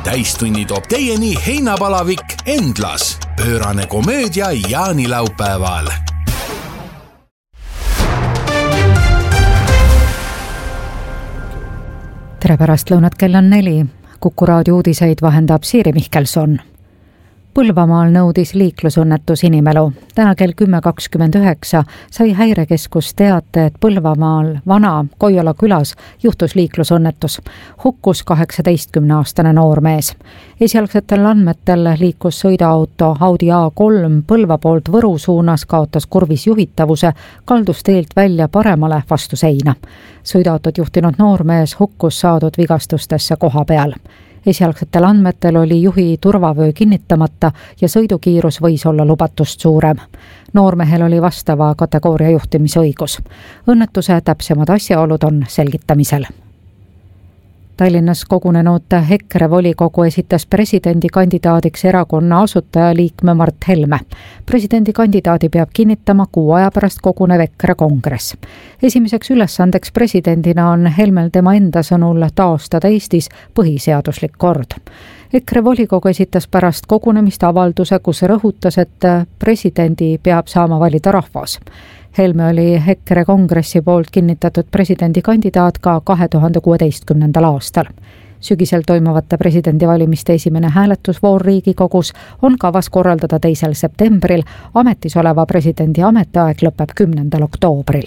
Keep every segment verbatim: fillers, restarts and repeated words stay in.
täistunni toob teieni heinapalavik Endlas. Pöörane komöödia jaanilaupäeval. Tere pärast lõunat, kell on neli. Kuku raadio uudiseid vahendab Siiri Mihkelson. Põlvamaal nõudis liiklusõnnetus inimelu. Täna kell kümme kakskümmend üheksa sai häirekeskus teate, et Põlvamaal Vana Koiola külas juhtus liiklusõnnetus. Hukkus kaheksateistkümneaastane noormees. Esialgsetel andmetel liikus sõidaauto Audi A kolm Põlva poolt Võru suunas, kaotas kurvis juhitavuse, kaldus teelt välja paremale vastu seina. Sõidaautot juhtinud noormees hukkus saadud vigastustesse koha peal. Esialgsetel andmetel oli juhi turvavöö kinnitamata ja sõidukiirus võis olla lubatust suurem. Noormehel oli vastava kategooria juhtimisõigus. Õnnetuse täpsemad asjaolud on selgitamisel. Tallinnas kogunenud EKRE volikogu esitas presidendikandidaadiks erakonna asutajaliikme Mart Helme. Presidendikandidaadi peab kinnitama kuu aja pärast kogunev EKRE kongress. Esimeseks ülesandeks presidendina on Helmel tema enda sõnul taastada Eestis põhiseaduslik kord. EKRE volikogu esitas pärast kogunemist avalduse, kus rõhutas, et presidendi peab saama valida rahvas. Helme oli EKRE kongressi poolt kinnitatud presidendikandidaat ka kahe tuhande kuueteistkümnendal aastal. Sügisel toimuvate presidendivalimiste esimene hääletusvoor Riigikogus on kavas korraldada teisel septembril. Ametis oleva presidendi ametiaeg lõpeb kümnendal oktoobril.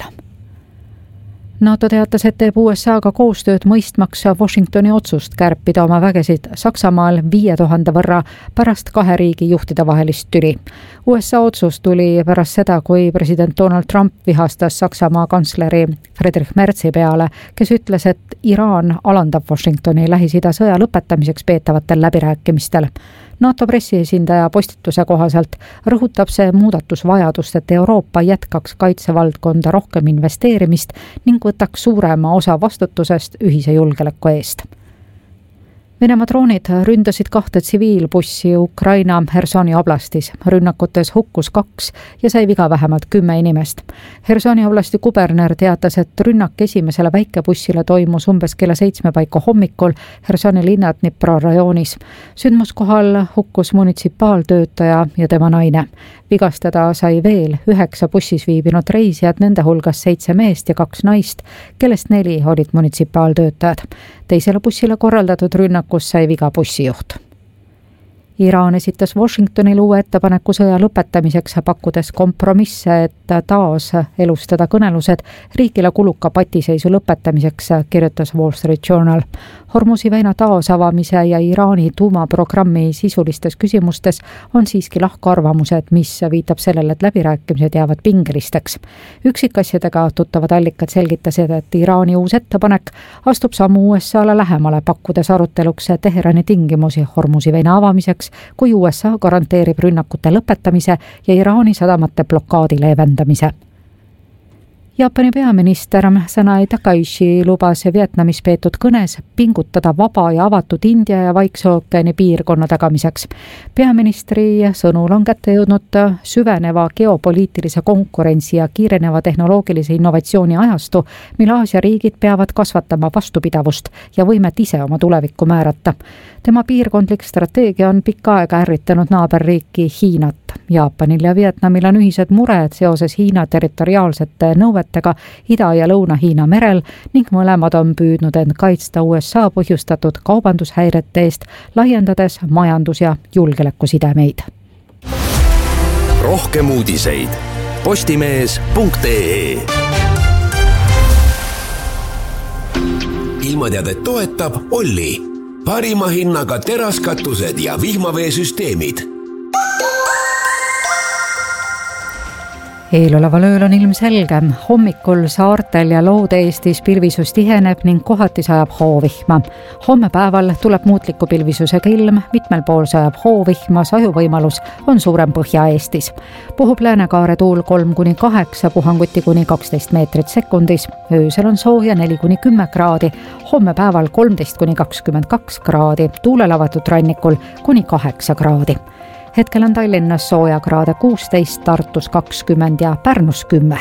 NATO teatas, et teeb U S A-ga koostööd mõistmaks Washingtoni otsust kärpida oma vägesid Saksamaal viie tuhande võrra pärast kahe riigi juhtide vahelist tüli. U S A otsus tuli pärast seda, kui president Donald Trump vihastas Saksamaa kantsleri Friedrich Merzi peale, kes ütles, et Iraan alandab Washingtoni Lähis-Ida sõja lõpetamiseks peetavatel läbirääkimistel. NATO pressiesindaja postituse kohaselt rõhutab see muudatus vajadust, et Euroopa jätkaks kaitsevaldkonda rohkem investeerimist ning võtaks suurema osa vastutusest ühise julgeoleku eest. Venemaa droonid ründasid kahte tsiviilbussi Ukraina Hersoni oblastis. Rünnakutes hukkus kaks ja sai viga vähemalt kümme inimest. Hersoni oblasti kuberner teatas, et rünnak esimesele väikebussile toimus umbes kella seitsme paiku hommikul Hersoni linna Dnipro rajoonis. Sündmuskohal hukkus munitsipaaltöötaja ja tema naine. Vigastada sai veel üheksa bussis viibinud reisijad, nende hulgas seitse meest ja kaks naist, kellest neli olid munitsipaaltöötajad. Teisele bussile korraldatud rünnakus sai viga bussijuht. Iraan esitas Washingtonil uue ettepaneku sõja lõpetamiseks, pakkudes kompromisse, et taas elustada kõnelused riigile kuluka patiseisu lõpetamiseks, kirjutas Wall Street Journal. Hormuzi väina taasavamise ja Iraani tuumaprogrammi sisulistes küsimustes on siiski lahkarvamused, mis viitab sellele, et läbirääkimised jäävad pingelisteks. Üksikasjadega tuttavad allikad selgitasid, et Iraani uus ettepanek astub sammu U S A-le lähemale, pakkudes aruteluks Teherani tingimusi Hormuzi väina avamiseks, kui U S A garanteerib rünnakute lõpetamise ja Iraani sadamate blokaadi leevendamise. Jaapani peaminister Sanai Takaishi lubas Vietnamis peetud kõnes pingutada vaba ja avatud India ja Vaikse ookeani piirkonna tagamiseks. Peaministri sõnul on kätte jõudnud süveneva geopoliitilise konkurentsi ja kiireneva tehnoloogilise innovatsiooni ajastu, mil Aasia riigid peavad kasvatama vastupidavust ja võimet ise oma tulevikku määrata. Tema piirkondlik strateegia on pikka aega ärritanud naaberriiki Hiinat. Jaapanil ja Vietnamil on ühised mured seoses Hiina territoriaalsete nõuetega Ida- ja Lõuna-Hiina merel ning mõlemad on püüdnud end kaitsta U S A põhjustatud kaubandushäirete eest, laiendades majandus- ja julgeolekusidemeid. Rohkem uudiseid postimees punkt ee. Ilmateadet toetab Olli. Parima hinnaga teraskatused ja vihmaveesüsteemid. Eeloleval ööl on ilmselge. Hommikul saartel ja Loode-Eestis pilvisus tiheneb ning kohati sajab hoovihma. Homme päeval tuleb muutliku pilvisusega ilm, mitmel pool sajab hoovihma, sajuvõimalus on suurem Põhja-Eestis. Puhub läänekaare tuul kolm kuni kaheksa, puhanguti kuni kaksteist meetrit sekundis. Öösel on sooja neli kuni kümme kraadi, homme päeval kolmteist kuni kakskümmend kaks kraadi, tuulel avatud rannikul kuni kaheksa kraadi. Hetkel on Tallinnas sooja kraade kuusteist, Tartus kakskümmend ja Pärnus kümme.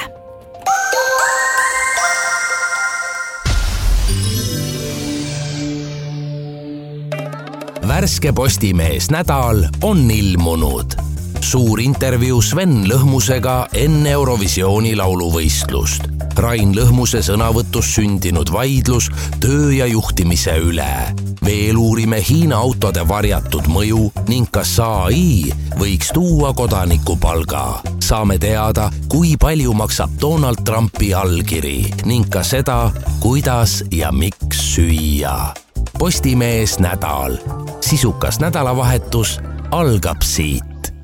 värske Postimees nädal on ilmunud. Suur intervjuu Sven Lõhmusega enne Eurovisiooni lauluvõistlust. Rain Lõhmuse sõnavõtus sündinud vaidlus töö ja juhtimise üle. Veel uurime Hiina autode varjatud mõju ning kas A I võiks tuua kodanikupalga. Saame teada, kui palju maksab Donald Trumpi allkiri ning ka seda, kuidas ja miks süüa. Postimees nädal. Sisukas nädalavahetus algab siit.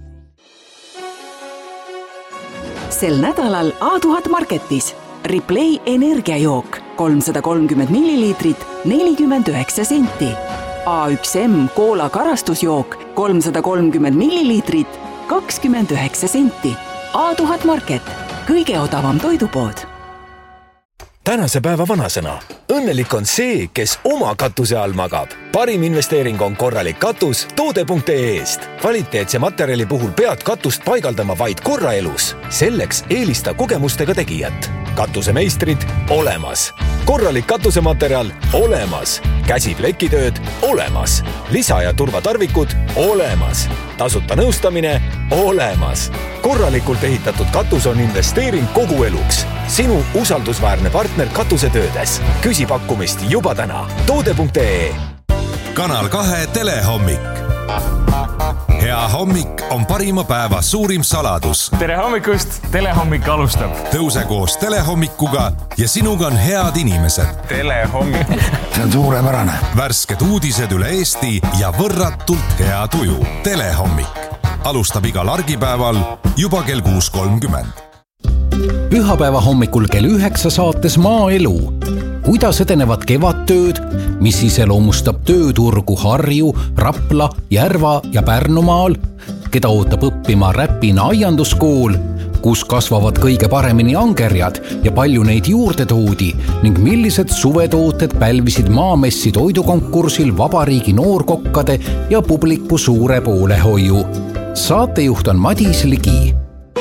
Sel nädalal A tuhat Marketis Replay energiajook kolmsada kolmkümmend milliliitrit nelikümmend üheksa senti. A üks M koola karastusjook kolmsada kolmkümmend milliliitrit kakskümmend üheksa senti. A tuhat Market, kõige odavam toidupood. Tänase päeva vanasõna. Õnnelik on see, kes oma katuse all magab. Parim investeering on korralik katus toode punkt ee-st. Kvaliteetse materjali puhul pead katust paigaldama vaid korra elus. Selleks eelista kogemustega tegijat. Katusemeistrid olemas. Korralik katusematerjal olemas. Käsiplekitööd olemas. Lisa- ja turvatarvikud olemas. Tasuta nõustamine olemas. Korralikult ehitatud katus on investeering kogu eluks. Sinu usaldusväärne partner katusetöödes. Küsi pakkumist juba täna. toode punkt ee. Kanal kahe telehommik. Hea hommik on parima päeva suurim saladus. Tere hommikust, telehommik alustab. Tõuse koos telehommikuga ja sinuga on head inimesed. Telehommik. See on suurepärane. Värsked uudised üle Eesti ja võrratult hea tuju. Telehommik. Alustab igal argipäeval juba kell kuus kolmkümmend. Pühapäeva hommikul kell üheksa saates Maaelu. Kuidas edenevad kevadtööd, mis iseloomustab tööturgu Harju, Rapla, Järva ja Pärnumaal, keda ootab õppima Räpina aianduskool, kus kasvavad kõige paremini angerjad ja palju neid juurde toodi ning millised suvetooted pälvisid Maamessi toidukonkursil vabariigi noorkokkade ja publiku suure poolehoiu. Saatejuht on Madis Ligi.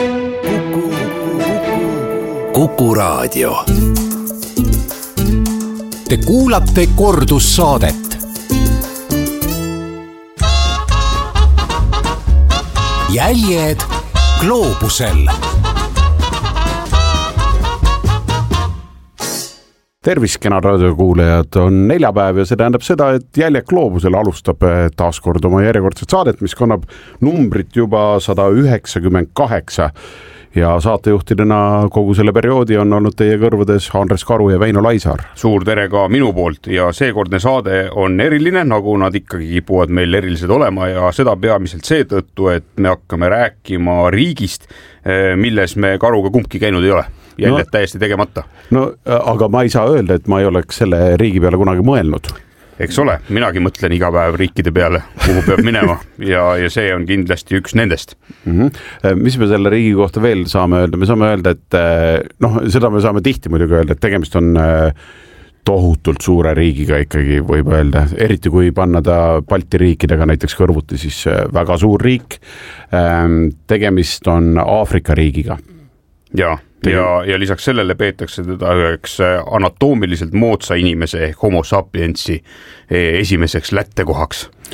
Kuku Raadio. Te kuulate kordussaadet. Jäljed gloobusel. Tervis, kena raadiokuulejad, on neljapäev ja see tähendab seda, et Jäljed gloobusel alustab taaskord oma järjekordset saadet, mis kannab numbrit juba sada üheksakümmend kaheksa. Ja saatejuhtidena kogu selle perioodi on olnud teie kõrvades Andres Karu ja Väino Laisaar. Suur tere ka minu poolt ja seekordne saade on eriline, nagu nad ikkagi kipuvad meil erilised olema ja seda peamiselt seetõttu, et me hakkame rääkima riigist, milles me Karuga kumbki käinud ei ole. Jäljed no, täiesti tegemata. No, aga ma ei saa öelda, et ma ei oleks selle riigi peale kunagi mõelnud. Eks ole, minagi mõtlen iga päev riikide peale, kuhu peab minema ja, ja see on kindlasti üks nendest. Mm-hmm. Mis me selle riigi kohta veel saame öelda? Me saame öelda, et noh, seda me saame tihti muidugi öelda, et tegemist on tohutult suure riigiga ikkagi võib öelda, eriti kui panna ta Balti riikidega näiteks kõrvuti, siis väga suur riik. Tegemist on Aafrika riigiga. Jaa. Ja, ja lisaks sellele peetakse teda üheks anatoomiliselt moodsa inimese ehk homo sapiensi esimeseks lättekohaks.